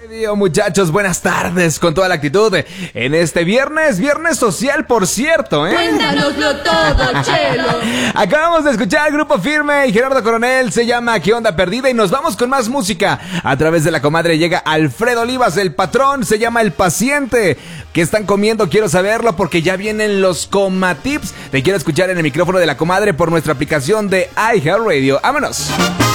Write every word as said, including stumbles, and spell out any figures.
Muchachos, buenas tardes con toda la actitud en este viernes, viernes social por cierto, ¿eh? Cuéntanoslo todo, Chelo. Acabamos de escuchar al Grupo Firme y Gerardo Coronel, se llama ¿Qué onda perdida? Y nos vamos con más música. A través de la comadre llega Alfredo Olivas, el patrón, se llama El Paciente. ¿Qué están comiendo? Quiero saberlo porque ya vienen los Comatips. Te quiero escuchar en el micrófono de la comadre por nuestra aplicación de iHeartRadio. ¡Vámonos!